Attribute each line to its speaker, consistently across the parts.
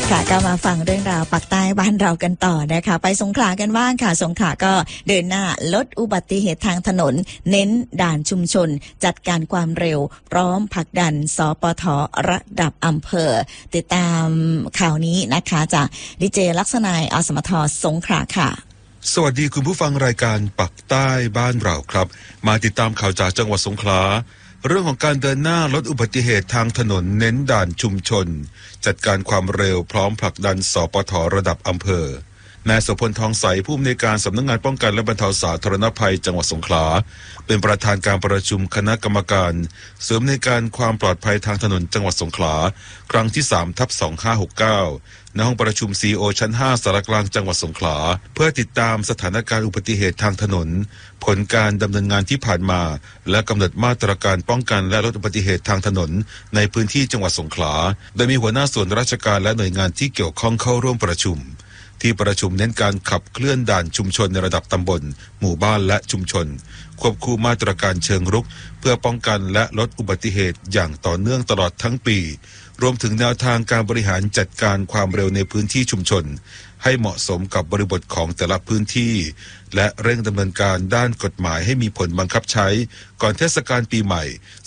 Speaker 1: ค่ะก็มาฟังเรื่องราวปากใต้บ้านเรากันต่อนะคะไปสงขลากันบ้างค่ะสงขลาก็เดินหน้าลดอุบัติเหตุทางถนนเน้นด่านชุมชนจัดการความเร็วพร้อมผลักดันสปท.ระดับอำเภอติดตามข่าวนี้นะคะจากดีเจลักษณัยอสมทสงขลาค่ะ
Speaker 2: สวัสดีคุณผู้ฟังรายการปักใต้บ้านเราครับมาติดตามข่าวจากจังหวัดสงขลาเรื่องของการเดินหน้าลดอุบัติเหตุทางถนนเน้นด่านชุมชนจัดการความเร็วพร้อมผลักดันสปท.ระดับอำเภอนายโสพลทองใสผู้อำนวยการสำนักงานป้องกันและบรรเทาสาธารณภัยจังหวัดสงขลาเป็นประธานการประชุมคณะกรรมการเสริมในการความปลอดภัยทางถนนจังหวัดสงขลาครั้งที่ 3/2569 ณ ห้องประชุม CEO ชั้น 5 สารกลางจังหวัดสงขลาเพื่อติดตามสถานการณ์อุบัติเหตุทางถนนผลการดำเนินงานที่ผ่านมาและกำหนดมาตรการป้องกันและลดอุบัติเหตุทางถนนในพื้นที่จังหวัดสงขลาโดยมีหัวหน้าส่วนราชการและหน่วยงานที่เกี่ยวข้องเข้าร่วมประชุมที่ประชุมเน้นการขับเคลื่อนด่านชุมชนในระดับตำบลหมู่บ้านและชุมชนควบคู่มาตรการเชิงรุกเพื่อป้องกันและลดอุบัติเหตุอย่างต่อเนื่องตลอดทั้งปีรวมถึงแนวทางการบริหารจัดการความเร็วในพื้นที่ชุมชนให้เหมาะสมกับบริบทของแต่ละพื้นที่และเร่งดำเนินการด้านกฎหมายให้มีผลบังคับใช้ก่อนเทศกาลปีใหม่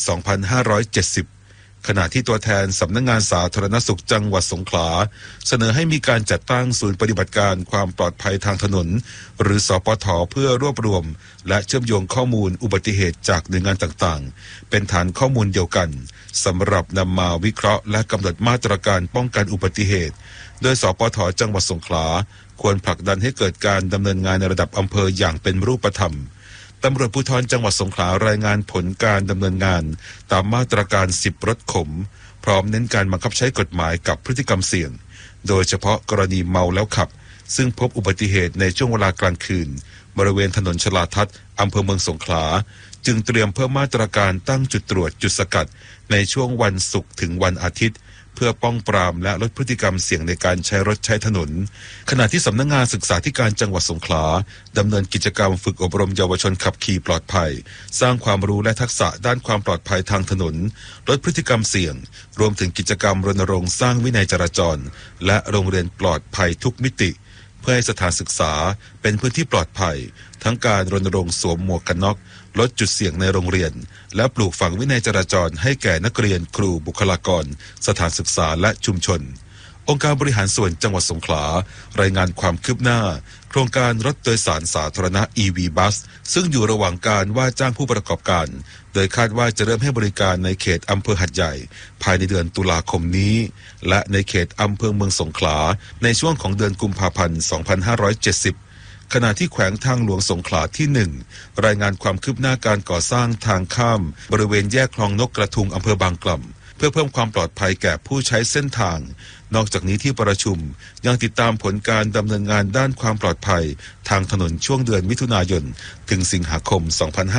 Speaker 2: 2570ขณะที่ตัวแทนสำนักงานสาธารณสุขจังหวัดสงขลาเสนอให้มีการจัดตั้งศูนย์ปฏิบัติการความปลอดภัยทางถนนหรือสปท.เพื่อรวบรวมและเชื่อมโยงข้อมูลอุบัติเหตุจากหน่วยงานต่างๆเป็นฐานข้อมูลเดียวกันสำหรับนำมาวิเคราะห์และกำหนดมาตรการป้องกันอุบัติเหตุโดยสปท.จังหวัดสงขลาควรผลักดันให้เกิดการดำเนินงานในระดับอำเภออย่างเป็นรูปธรรมตำรวจภูธรจังหวัดสงขลารายงานผลการดำเนินงานตามมาตรการ10รถขมพร้อมเน้นการบังคับใช้กฎหมายกับพฤติกรรมเสี่ยงโดยเฉพาะกรณีเมาแล้วขับซึ่งพบอุบัติเหตุในช่วงเวลากลางคืนบริเวณถนนชลาทัศน์อำเภอเมืองสงขลาจึงเตรียมเพิ่มมาตรการตั้งจุดตรวจจุดสกัดในช่วงวันศุกร์ถึงวันอาทิตย์เพื่อป้องปรามและลดพฤติกรรมเสี่ยงในการใช้รถใช้ถนนขณะที่สำนักงานศึกษาธิการจังหวัดสงขลาดำเนินกิจกรรมฝึกอบรมเยาวชนขับขี่ปลอดภัยสร้างความรู้และทักษะด้านความปลอดภัยทางถนนลดพฤติกรรมเสี่ยงรวมถึงกิจกรรมรณรงค์สร้างวินัยจราจรและโรงเรียนปลอดภัยทุกมิติเพื่อให้สถานศึกษาเป็นพื้นที่ปลอดภัยทั้งการรณรงค์สวมหมวกกันน็อกลดจุดเสี่ยงในโรงเรียนและปลูกฝังวินัยจราจรให้แก่นักเรียนครูบุคลากรสถานศึกษาและชุมชนองค์การบริหารส่วนจังหวัดสงขลารายงานความคืบหน้าโครงการรถโดยสารสาธารณะ EV Bus ซึ่งอยู่ระหว่างการว่าจ้างผู้ประกอบการโดยคาดว่าจะเริ่มให้บริการในเขตอำเภอหัดใหญ่ภายในเดือนตุลาคมนี้และในเขตอำเภอเมืองสงขลาในช่วงของเดือนกุมภาพันธ์ 2570ขณะที่แขวงทางหลวงสงขลาที่ 1รายงานความคืบหน้าการก่อสร้างทางข้ามบริเวณแยกคลองนกกระทุงอำเภอบางกล่ำเพื่อเพิ่มความปลอดภัยแก่ผู้ใช้เส้นทางนอกจากนี้ที่ประชุมยังติดตามผลการดำเนินงานด้านความปลอดภัยทางถนนช่วงเดือนมิถุนายนถึงสิงหาคม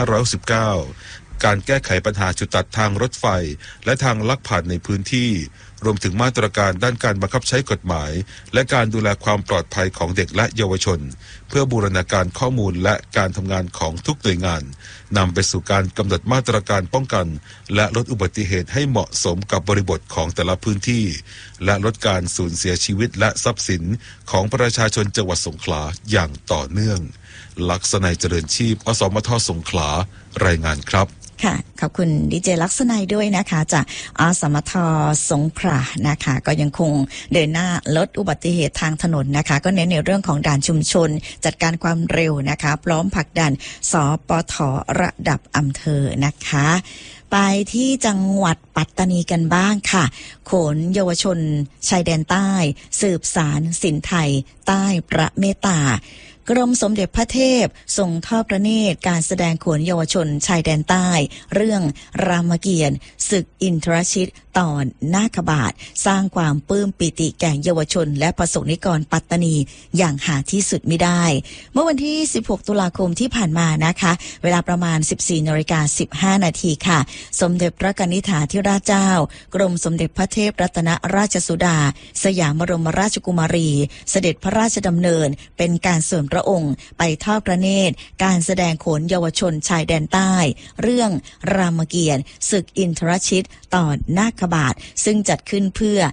Speaker 2: 2519การแก้ไขปัญหาจุดตัดทางรถไฟและทางลักผ่านในพื้นที่รวมถึงมาตรการด้านการบังคับใช้กฎหมายและการดูแลความปลอดภัยของเด็กและเยาวชนเพื่อบูรณาการข้อมูลและการทำงานของทุกหน่วยงานนำไปสู่การกำหนดมาตรการป้องกันและลดอุบัติเหตุให้เหมาะสมกับบริบทของแต่ละพื้นที่และลดการสูญเสียชีวิตและทรัพย์สินของประชาชนจังหวัดสงขลาอย่างต่อเนื่องลักษณัยเจริญชีพอสมทสงขลารายงานครับ
Speaker 1: ค่ะขอบคุณดีเจลักษณัยด้วยนะคะจากอสมทสงขลานะคะก็ยังคงเดินหน้าลดอุบัติเหตุทางถนนนะคะก็เน้นในเรื่องของด่านชุมชนจัดการความเร็วนะคะพร้อมผลักดันสปท.ระดับอำเภอนะคะไปที่จังหวัดปัตตานีกันบ้างค่ะโขนเยาวชนชายแดนใต้สืบสารศิลป์ไทยใต้พระเมตตากรมสมเด็จพระเทพทรงทอดพระเนตรการแสดงโขนเยาวชนชายแดนใต้เรื่องรามเกียรติ์ศึกอินทรชิตตอนนาคบาทสร้างความปลื้มปิติแก่เยาวชนและประสบนิกรปัตตานีอย่างหาที่สุดไม่ได้เมื่อวันที่16ตุลาคมที่ผ่านมานะคะเวลาประมาณ 14:15 นาทีค่ะสมเด็จพระกนิษฐาธิราชเจ้ากรมสมเด็จพระเทพรัตนราชสุดาสยามบรมราชกุมารีเสด็จพระราชดำเนินเป็นการส่วนพระองค์ไปทอดพระเนตรการแสดงโขนเยาวชนชายแดนใต้เรื่องรามเกียรติ์ศึกอินทรชิตตอนนาคบาทซึ่งจัดขึ้นเพื่อ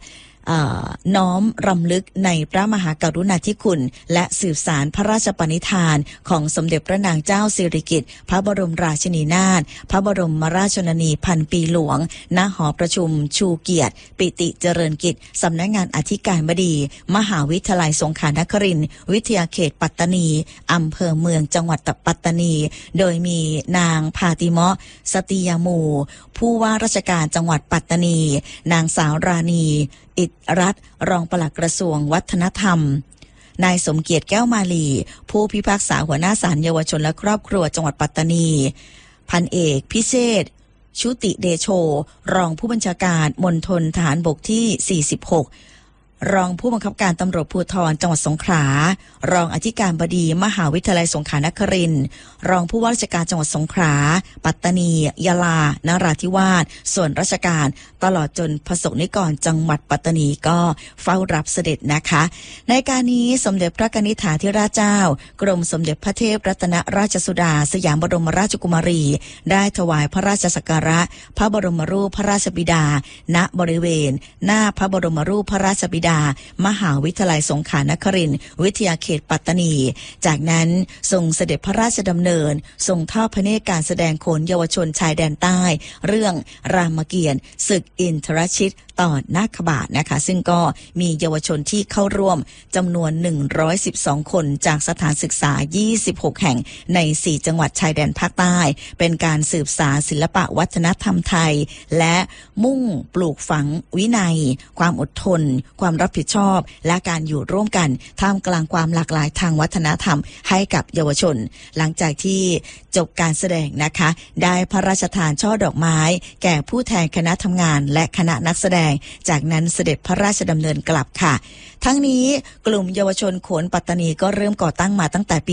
Speaker 1: น้อมรำลึกในพระมหากรุณาธิคุณและสืบสารพระราชปณิธานของสมเด็จพระนางเจ้าสิริกิติ์พระบรมราชินีนาถพระบรมราชชนนีพันปีหลวงณหอประชุมชูเกียรติปิติเจริญกิจสำนักงานอธิการบดีมหาวิทยาลัยสงขลานครินทร์วิทยาเขตปัตตานีอำเภอเมืองจังหวัดปัตตานีโดยมีนางพาติเมาะสติยามูผู้ว่าราชการจังหวัดปัตตานีนางสาวราณีอิทรัตน์รองปลัดกระทรวงวัฒนธรรมนายสมเกียรติแก้วมาลีผู้พิพากษาหัวหน้าศาลเยาวชนและครอบครัวจังหวัดปัตตานีพันเอกพิเชษฐ์ชุติเดโชรองผู้บัญชาการมณฑลทหารบกที่46รองผู้บังคับการตำรวจภูธรจังหวัดสงขลารองอธิการบดีมหาวิทยาลัยสงขลานครินทร์รองผู้ว่าราชการจังหวัดสงขลาปัตตานียะลานราธิวาสส่วนราชการตลอดจนประสบนิกรจังหวัดปัตตานีก็เฝ้ารับเสด็จนะคะในการนี้สมเด็จพระกนิษฐาธิราชเจ้ากรมสมเด็จพระเทพรัตนราชสุดาสยามบรมราชกุมารีได้ถวายพระราชสักการะพระบรมรูปพระราชบิดาณบริเวณหน้าพระบรมรูปพระราชบิดามหาวิทยาลัยสงขลานครินทร์วิทยาเขตปัตตานีจากนั้นทรงเสด็จพระราชดำเนินทรงทอดพระเนตรการแสดงโขนเยาวชนชายแดนใต้เรื่องรามเกียรติ์ศึกอินทรชิตต่อนาคบาทนะคะซึ่งก็มีเยาวชนที่เข้าร่วมจำนวน112คนจากสถานศึกษา26แห่งใน4จังหวัดชายแดนภาคใต้เป็นการสืบสานศิลปะวัฒนธรรมไทยและมุ่งปลูกฝังวินัยความอดทนความรับผิดชอบและการอยู่ร่วมกันท่ามกลางความหลากหลายทางวัฒนธรรมให้กับเยาวชนหลังจากที่จบการแสดงนะคะได้พระราชทานช่อดอกไม้แก่ผู้แทนคณะทำงานและคณะนักแสดงจากนั้นเสด็จพระราชดำเนินกลับค่ะทั้งนี้กลุ่มเยาวชนโขนปัตตานีก็เริ่มก่อตั้งมาตั้งแต่ปี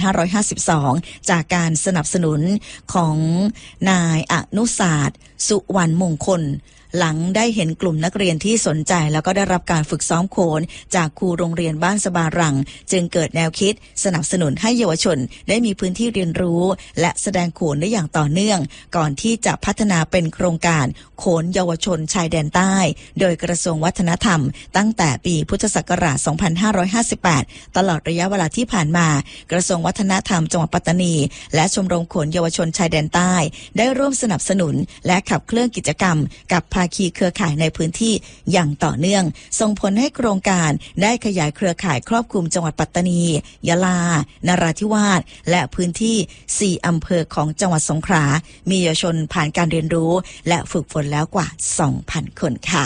Speaker 1: 2552 จากการสนับสนุนของนายอนุศาสตร์สุวรรณมงคลหลังได้เห็นกลุ่มนักเรียนที่สนใจแล้วก็ได้รับการฝึกซ้อมโขนจากครูโรงเรียนบ้านสบารังจึงเกิดแนวคิดสนับสนุนให้เยาวชนได้มีพื้นที่เรียนรู้และแสดงโขนได้อย่างต่อเนื่องก่อนที่จะพัฒนาเป็นโครงการโขนเยาวชนชายแดนใต้โดยกระทรวงวัฒนธรรมตั้งแต่ปีพุทธศักราช 2558 ตลอดระยะเวลาที่ผ่านมากระทรวงวัฒนธรรมจังหวัดปัตตานีและชมรมโขนเยาวชนชายแดนใต้ได้ร่วมสนับสนุนและขับเคลื่อนกิจกรรมกับภาคีเครือข่ายในพื้นที่อย่างต่อเนื่องส่งผลให้โครงการได้ขยายเครือข่ายครอบคลุมจังหวัดปัตตานียะลานราธิวาสและพื้นที่4อำเภอของจังหวัดสงขลามีเยาวชนผ่านการเรียนรู้และฝึกฝนแล้วกว่า 2,000 คนค่ะ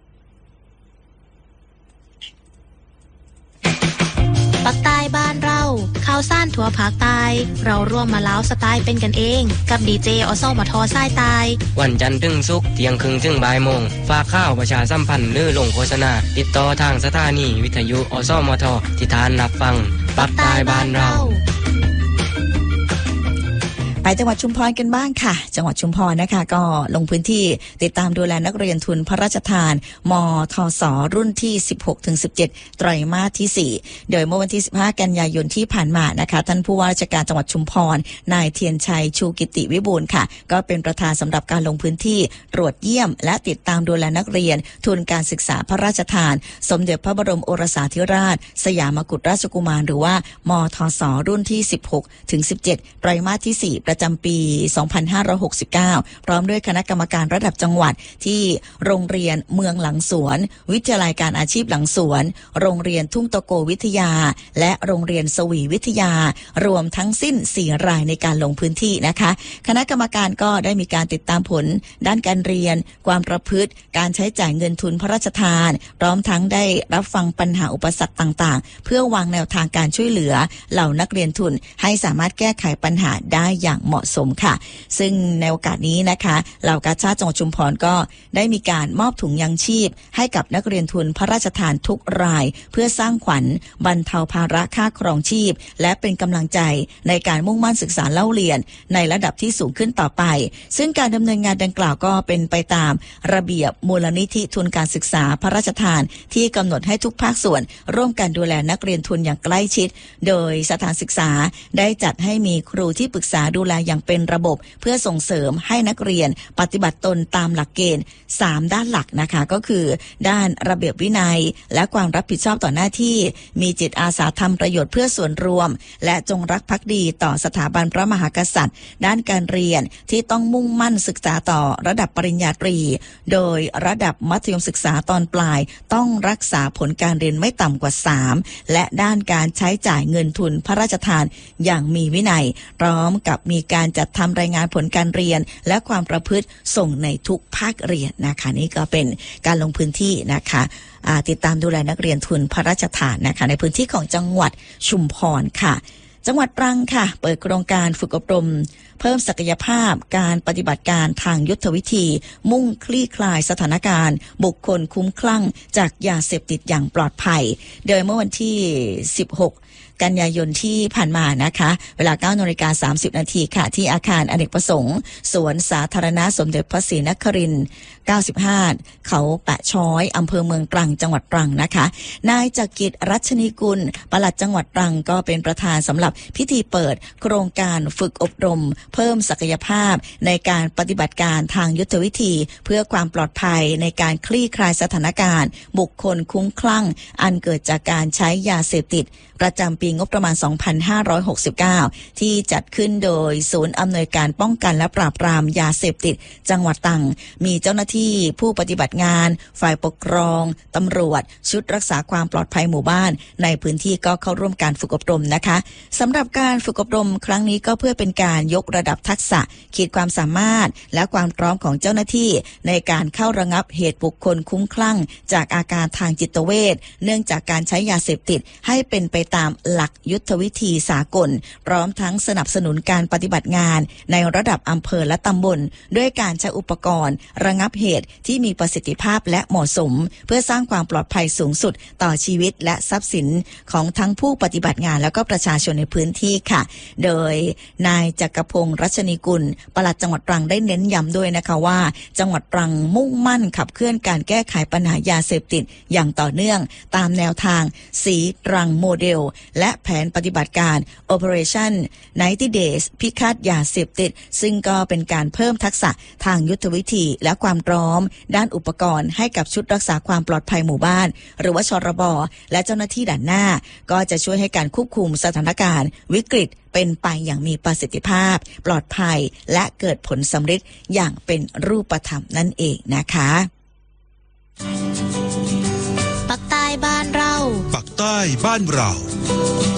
Speaker 3: ปักใต้บ้านเราข่าวซ่านทั่วภาคใต้เราร่วมมาเล้าสไตล์เป็นกันเองกับดีเจอสมทสายใต้
Speaker 4: วันจันทร์ถึงศุกร์เที่ยงครึ่งถึงบ่ายโมงฝากข่าวประชาสัมพันธ์หรือลงโฆษณาติดต่อทางสถานีวิทยุอสมทที่ทานรับฟังปักใต้บ้านเรา
Speaker 1: ไปจังหวัดชุมพรกันบ้างค่ะจังหวัดชุมพรนะคะก็ลงพื้นที่ติดตามดูแลนักเรียนทุนพระราชทานมทศรุ่นที่ 16-17 ไตรมาสที่4โดยเมื่อวันที่ 15 กันยายนที่ผ่านมานะคะท่านผู้ว่าราชการจังหวัดชุมพรนายเทียนชัยชูกิติวิบูลย์ค่ะก็เป็นประธานสำหรับการลงพื้นที่ตรวจเยี่ยมและติดตามดูแลนักเรียนทุนการศึกษาพระราชทานสมเด็จพระบรมโอรสาธิราชสยามกุฎราชกุมารหรือว่ามทศรุ่นที่ 16-17 ไตรมาสที่4ประจำปี 2569 พร้อมด้วยคณะกรรมการระดับจังหวัดที่โรงเรียนเมืองหลังสวนวิทยาลัยการอาชีพหลังสวนโรงเรียนทุ่งตะโกวิทยาและโรงเรียนสวีวิทยารวมทั้งสิ้น4รายในการลงพื้นที่นะคะคณะกรรมการก็ได้มีการติดตามผลด้านการเรียนความประพฤติการใช้จ่ายเงินทุนพระราชทานพร้อมทั้งได้รับฟังปัญหาอุปสรรคต่างๆเพื่อวางแนวทางการช่วยเหลือเหล่านักเรียนทุนให้สามารถแก้ไขปัญหาได้อย่างเหมาะสมค่ะซึ่งในโอกาสนี้นะคะเหล่ากาชาดจังหวัดชุมพรก็ได้มีการมอบถุงยังชีพให้กับนักเรียนทุนพระราชทานทุกรายเพื่อสร้างขวัญบรรเทาภาระค่าครองชีพและเป็นกำลังใจในการมุ่งมั่นศึกษาเล่าเรียนในระดับที่สูงขึ้นต่อไปซึ่งการดำเนินงานดังกล่าวก็เป็นไปตามระเบียบมูลนิธิทุนการศึกษาพระราชทานที่กำหนดให้ทุกภาคส่วนร่วมกันดูแลนักเรียนทุนอย่างใกล้ชิดโดยสถานศึกษาได้จัดให้มีครูที่ปรึกษาดูแลแลอย่างเป็นระบบเพื่อส่งเสริมให้นักเรียนปฏิบัติตนตามหลักเกณฑ์3ด้านหลักนะคะก็คือด้านระเบียบวินัยและความรับผิดชอบต่อหน้าที่มีจิตอาสาทำประโยชน์เพื่อส่วนรวมและจงรักภักดีต่อสถาบันพระมหากษัตริย์ด้านการเรียนที่ต้องมุ่งมั่นศึกษาต่อระดับปริญญาตรีโดยระดับมัธยมศึกษาตอนปลายต้องรักษาผลการเรียนไม่ต่ำกว่า3และด้านการใช้จ่ายเงินทุนพระราชทานอย่างมีวินัยพร้อมกับมีการจัดทำรายงานผลการเรียนและความประพฤติส่งในทุกภาคเรียนนะคะนี่ก็เป็นการลงพื้นที่นะคะติดตามดูแลนักเรียนทุนพระราชทานนะคะในพื้นที่ของจังหวัดชุมพรค่ะจังหวัดตรังค่ะเปิดโครงการฝึกอบรมเพิ่มศักยภาพการปฏิบัติการทางยุทธวิธีมุ่งคลี่คลายสถานการณ์บุคคลคุ้มคลั่งจากยาเสพติดอย่างปลอดภัยโดยเมื่อวันที่16กันยายนที่ผ่านมานะคะเวลา 9:30 น.ค่ะที่อาคารอเนกประสงค์สวนสาธารณะสมเด็จพระศรีนครินทร์95เขาแปะช้อยอำเภอเมืองตรังจังหวัดตรังนะคะนายจักริดรัชนีกุลปลัดจังหวัดตรังก็เป็นประธานสำหรับพิธีเปิดโครงการฝึกอบรมเพิ่มศักยภาพในการปฏิบัติการทางยุทธวิธีเพื่อความปลอดภัยในการคลี่คลายสถานการณ์บุคคลคุ้มคลั่งอันเกิดจากการใช้ยาเสพติดประจำปีงบประมาณ 2569 ที่จัดขึ้นโดยศูนย์อำนวยการป้องกันและปราบปรามยาเสพติดจังหวัดตรังมีเจ้าหน้าที่ผู้ปฏิบัติงานฝ่ายปกครองตำรวจชุดรักษาความปลอดภัยหมู่บ้านในพื้นที่ก็เข้าร่วมการฝึกอบรมนะคะสำหรับการฝึกอบรมครั้งนี้ก็เพื่อเป็นการยกระดับทักษะขีดความสามารถและความพร้อมของเจ้าหน้าที่ในการเข้าระงับเหตุบุคคลคุ้มคลั่งจากอาการทางจิตเวชเนื่องจากการใช้ยาเสพติดให้เป็นไปตามหลักยุทธวิธีสากลพร้อมทั้งสนับสนุนการปฏิบัติงานในระดับอำเภอและตำบลด้วยการใช้อุปกรณ์ระงับเหตุที่มีประสิทธิภาพและเหมาะสมเพื่อสร้างความปลอดภัยสูงสุดต่อชีวิตและทรัพย์สินของทั้งผู้ปฏิบัติงานและก็ประชาชนในพื้นที่ค่ะโดยนายจักรพงศ์รัชนีกุลปลัดจังหวัดตรังได้เน้นย้ำด้วยนะคะว่าจังหวัดตรังมุ่งมั่นขับเคลื่อนการแก้ไขปัญหายาเสพติดอย่างต่อเนื่องตามแนวทางสีตรังโมเดลและแผนปฏิบัติการ Operation 90 Days พิฆาตยาเสพติดซึ่งก็เป็นการเพิ่มทักษะทางยุทธวิธีและความพร้อมด้านอุปกรณ์ให้กับชุดรักษาความปลอดภัยหมู่บ้านหรือว่าชรบและเจ้าหน้าที่ด่านหน้าก็จะช่วยให้การควบคุมสถานการณ์วิกฤตเป็นไปอย่างมีประสิทธิภาพปลอดภัยและเกิดผลสำเร็จอย่างเป็นรูปธรรมนั่นเองนะคะ
Speaker 3: ปักใต้บ้านเรา
Speaker 2: ปักใต้บ้านเรา